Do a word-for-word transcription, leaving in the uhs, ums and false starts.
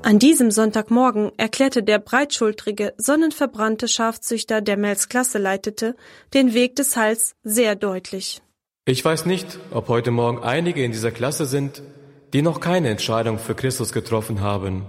An diesem Sonntagmorgen erklärte der breitschultrige, sonnenverbrannte Schafzüchter, der Mells Klasse leitete, den Weg des Heils sehr deutlich. Ich weiß nicht, ob heute Morgen einige in dieser Klasse sind, die noch keine Entscheidung für Christus getroffen haben.